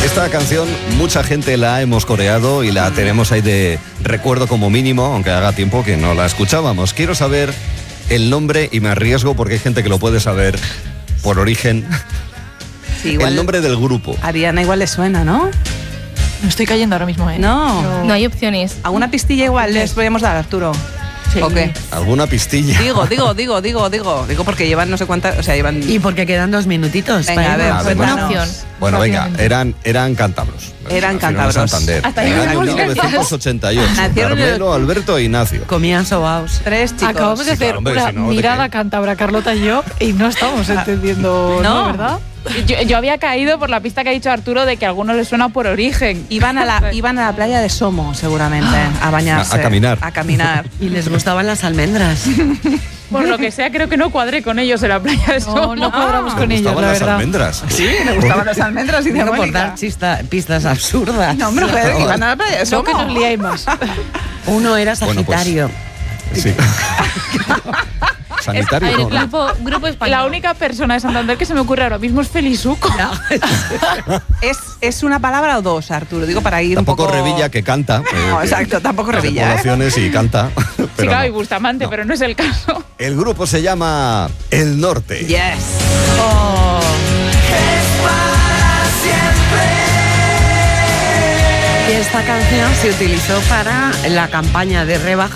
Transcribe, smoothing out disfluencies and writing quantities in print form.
Esta canción mucha gente la hemos coreado y la tenemos ahí de recuerdo como mínimo, aunque haga tiempo que no la escuchábamos. Quiero saber el nombre y me arriesgo porque hay gente que lo puede saber por origen. Sí, igual el nombre del grupo. A Ariana igual le suena, ¿no? No estoy cayendo ahora mismo, ¿eh? No hay opciones. ¿Alguna pistilla igual les podemos dar, Arturo? Sí. ¿O qué? ¿Alguna pistilla? Digo, porque llevan no sé cuántas, o sea, llevan... Y porque quedan 2 minutitos. Venga, a ver, Ah, pues bueno. Una opción. Bueno, venga, eran cántabros. Eran Nacieron en cántabros. Santander. Hasta ahí En el año vamos. 1988. Nacieron en el- Carmelo, Alberto e Ignacio. Comían sobaos. 3 chicos. Acabamos de Sí, hacer claro, hombre, una si no, ¿de mirada qué? cántabra, Carlota y yo, y no estamos entendiendo, ¿No? ¿no? ¿Verdad? Yo había caído por la pista que ha dicho Arturo de que a algunos les suena por origen. Iban a la playa de Somo, seguramente, a bañarse. A caminar. A caminar. Y les gustaban las almendras. Por lo que sea, creo que no cuadré con ellos en la playa de Somo. No cuadramos con Me ellos, gustaban la las verdad. almendras. Sí, me gustaban las almendras y de Digo, por Mónica. dar pistas absurdas. No, hombre, joder, que iban a la playa de No Somo. que nos liáis más. Uno era Bueno, pues, Sagitario. Sí. Sanitario, A ver, ¿no? grupo español. La única persona de Santander que se me ocurre ahora mismo es Felizuco. ¿Es una palabra o dos, Arturo? Digo, para ir Tampoco un poco... Revilla que canta. No, exacto, tampoco hace Revilla, ¿eh? poblaciones y canta. Sí, Pero claro, no. y Bustamante, No. pero no es el caso. El grupo se llama El Norte. Yes. Y esta canción se utilizó para la campaña de rebaja